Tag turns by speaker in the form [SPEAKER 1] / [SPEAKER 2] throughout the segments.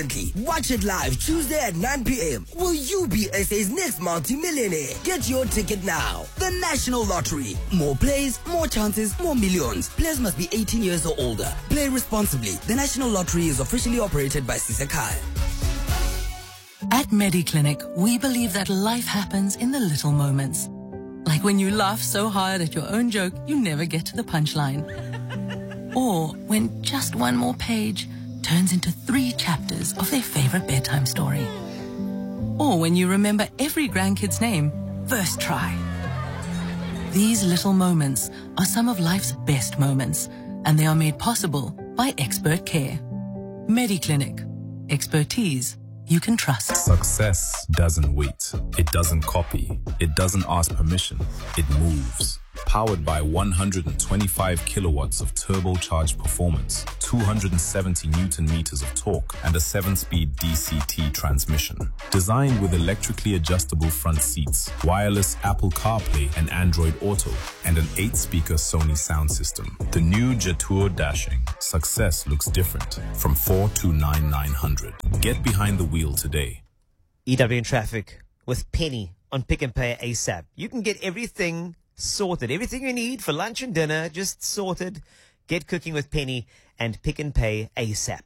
[SPEAKER 1] Watch it live Tuesday at 9 p.m. Will you be SA's next multi-millionaire? Get your ticket now. The National Lottery. More plays, more chances, more millions. Players must be 18 years or older. Play responsibly. The National Lottery is officially operated by Sisakai.
[SPEAKER 2] At MediClinic, we believe that life happens in the little moments. Like when you laugh so hard at your own joke, you never get to the punchline. Or when just one more page turns into 3 chapters of their favorite bedtime story. Or when you remember every grandkid's name, first try. These little moments are some of life's best moments, and they are made possible by expert care. MediClinic. Expertise you can trust.
[SPEAKER 3] Success doesn't wait. It doesn't copy. It doesn't ask permission. It moves. Powered by 125 kilowatts of turbocharged performance, 270 Newton meters of torque, and a 7-speed DCT transmission. Designed with electrically adjustable front seats, wireless Apple CarPlay and Android Auto, and an 8-speaker Sony sound system. The new Jetour Dashing. Success looks different from 429,900. Get behind the wheel today.
[SPEAKER 4] EW in traffic with Penny on Pick and Pay ASAP. You can get everything sorted. Everything you need for lunch and dinner, just sorted. Get cooking with Penny and Pick and Pay ASAP.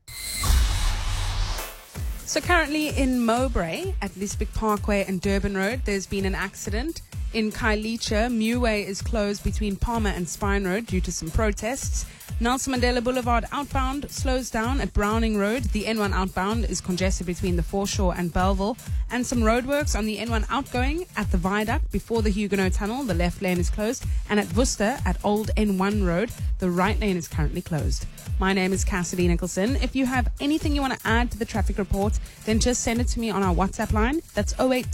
[SPEAKER 5] So currently in Mowbray at Lisbik Parkway and Durban Road, there's been an accident. In Khayelitsha, Muway is closed between Palmer and Spine Road due to some protests. Nelson Mandela Boulevard outbound slows down at Browning Road. The N1 outbound is congested between the Foreshore and Belleville. And some roadworks on the N1 outgoing at the viaduct before the Huguenot Tunnel. The left lane is closed. And at Worcester at Old N1 Road, the right lane is currently closed. My name is Cassidy Nicholson. If you have anything you want to add to the traffic report, then just send it to me on our WhatsApp line. That's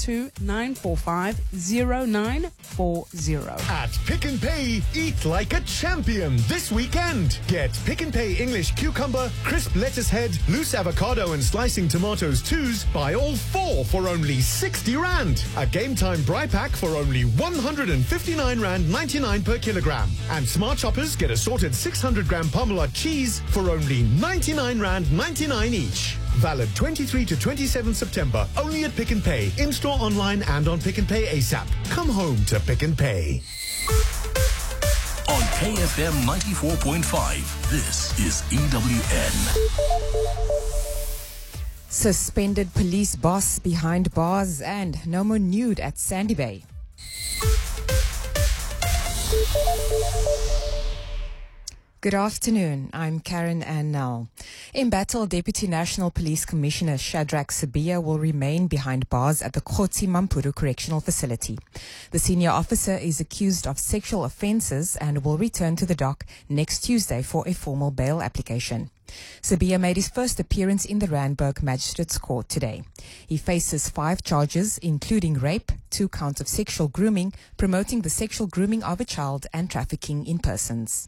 [SPEAKER 5] 082-945-0940.
[SPEAKER 6] At Pick and Pay, eat like a champion this weekend. Get Pick and Pay English cucumber, crisp lettuce head, loose avocado and slicing tomatoes 2s. Buy all 4 for only 60 Rand. A Game Time Bri Pack for only 159 Rand 99 per kilogram. And Smart Shoppers get assorted 600 gram Parmalat cheese for only 99 Rand 99 each. Valid 23 to 27 September. Only at Pick and Pay. In-store, online and on Pick and Pay ASAP. Come home to Pick and Pay.
[SPEAKER 7] On KFM 94.5, this is EWN.
[SPEAKER 8] Suspended police boss behind bars and no more nude at Sandy Bay. Good afternoon. I'm Karen Annell. Embattled Deputy National Police Commissioner Shadrack Sibiya will remain behind bars at the Kgotsi Mampuru Correctional Facility. The senior officer is accused of sexual offences and will return to the dock next Tuesday for a formal bail application. Sibiya made his first appearance in the Randburg Magistrates Court today. He faces 5 charges, including rape, 2 counts of sexual grooming, promoting the sexual grooming of a child, and trafficking in persons.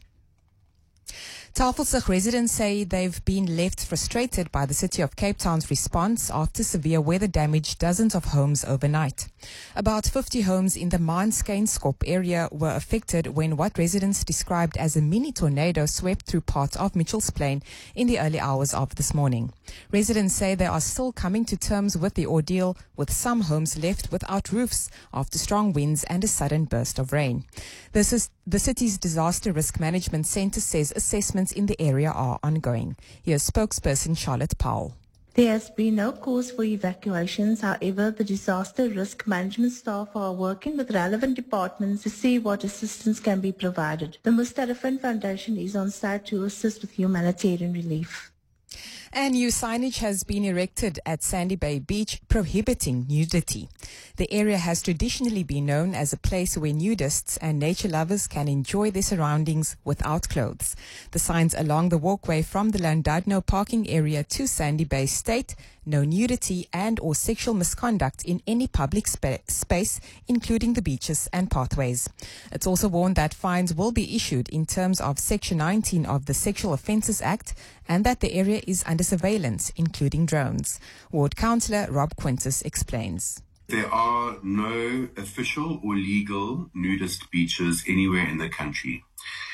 [SPEAKER 8] Tafelsig residents say they've been left frustrated by the City of Cape Town's response after severe weather damaged dozens of homes overnight. About 50 homes in the Maanskynskop area were affected when what residents described as a mini tornado swept through parts of Mitchell's Plain in the early hours of this morning. Residents say they are still coming to terms with the ordeal, with some homes left without roofs after strong winds and a sudden burst of rain. The city's Disaster Risk Management Centre says assessments in the area are ongoing. Here's spokesperson Charlotte Powell.
[SPEAKER 9] There has been no cause for evacuations. However, the disaster risk management staff are working with relevant departments to see what assistance can be provided. The Mustarafin Foundation is on site to assist with humanitarian relief.
[SPEAKER 8] And new signage has been erected at Sandy Bay Beach prohibiting nudity. The area has traditionally been known as a place where nudists and nature lovers can enjoy their surroundings without clothes. The signs along the walkway from the Landadno parking area to Sandy Bay state no nudity and or sexual misconduct in any public space, including the beaches and pathways. It's also warned that fines will be issued in terms of Section 19 of the Sexual Offences Act and that the area is under surveillance, including drones. Ward Councillor Rob Quintus explains.
[SPEAKER 10] There are no official or legal nudist beaches anywhere in the country.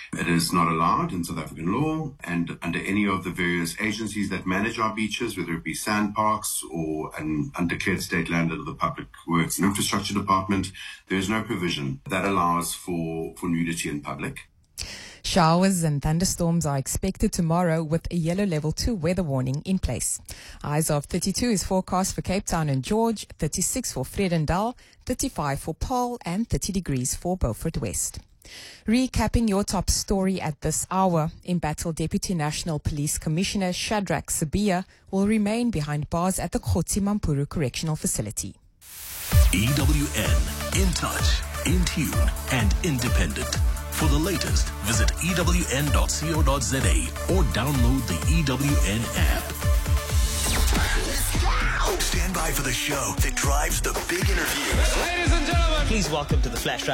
[SPEAKER 10] It is not allowed in South African law, and under any of the various agencies that manage our beaches, whether it be sand parks or an undeclared state land under the Public Works and Infrastructure Department, there is no provision that allows for nudity in public.
[SPEAKER 8] Showers and thunderstorms are expected tomorrow with a yellow level 2 weather warning in place. Highs of 32 is forecast for Cape Town and George, 36 for Vredendal, 35 for Paarl, and 30 degrees for Beaufort West. Recapping your top story at this hour, Embattled Deputy National Police Commissioner Shadrack Sibiya will remain behind bars at the Kgotsi Mampuru Correctional Facility.
[SPEAKER 7] EWN, in touch, in tune, and independent. For the latest, visit ewn.co.za or download the EWN app. Stand by for the show that drives the big interviews.
[SPEAKER 4] Ladies and gentlemen, please welcome to the Flash